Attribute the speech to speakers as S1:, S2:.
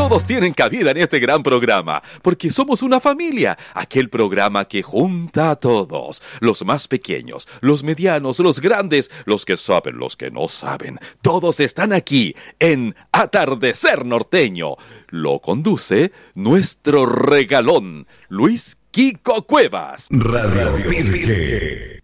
S1: Todos tienen cabida en este gran programa, porque somos una familia, aquel programa que junta a todos, los más pequeños, los medianos, los grandes, los que saben, los que no saben, todos están aquí en Atardecer Norteño. Lo conduce nuestro regalón, Luis Kiko Cuevas.
S2: Radio Pirque.